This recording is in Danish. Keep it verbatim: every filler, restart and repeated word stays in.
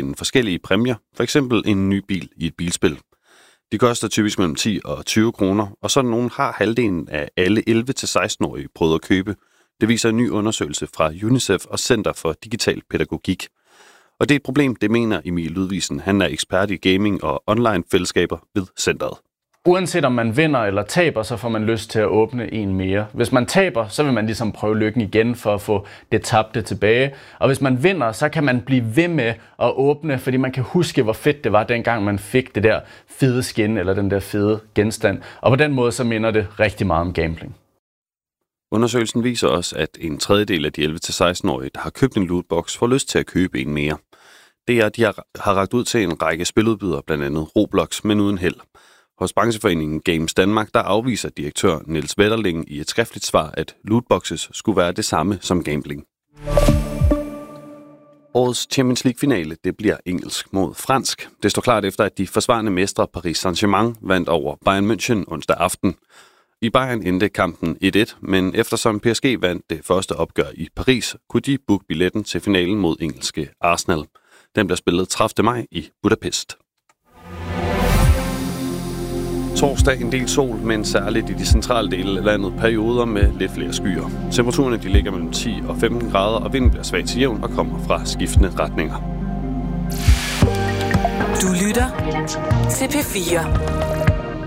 vinde forskellige præmier, f.eks. en ny bil i et bilspil. De koster typisk mellem ti og tyve kroner, og sådan nogen har halvdelen af alle elleve til seksten-årige prøvet at købe. Det viser en ny undersøgelse fra UNICEF og Center for Digital Pædagogik. Og det er et problem, det mener Emil Ludvigsen. Han er ekspert i gaming og online-fællesskaber ved centret. Uanset om man vinder eller taber, så får man lyst til at åbne en mere. Hvis man taber, så vil man ligesom prøve lykken igen for at få det tabte tilbage. Og hvis man vinder, så kan man blive ved med at åbne, fordi man kan huske, hvor fedt det var, dengang man fik det der fede skin eller den der fede genstand. Og på den måde, så minder det rigtig meget om gambling. Undersøgelsen viser også, at en tredjedel af de elleve til seksten-årige, der har købt en lootbox, får lyst til at købe en mere. Det er, at de har, har rakt ud til en række spiludbydere, blandt andet Roblox, men uden held. Hos brancheforeningen Games Danmark, der afviser direktør Niels Wetterling i et skriftligt svar, at lootboxes skulle være det samme som gambling. Årets Champions League-finale, det bliver engelsk mod fransk. Det står klart efter, at de forsvarende mestre Paris Saint-Germain vandt over Bayern München onsdag aften. I Bayern endte kampen et et, men eftersom P S G vandt det første opgør i Paris, kunne de booke billetten til finalen mod engelske Arsenal. Den bliver spillet tredivte maj i Budapest. Torsdag en del sol, men særligt i de centrale dele af landet perioder med lidt flere skyer. Temperaturerne de ligger mellem ti og femten grader, og vinden bliver svag til jævn og kommer fra skiftende retninger. Du lytter til P fire.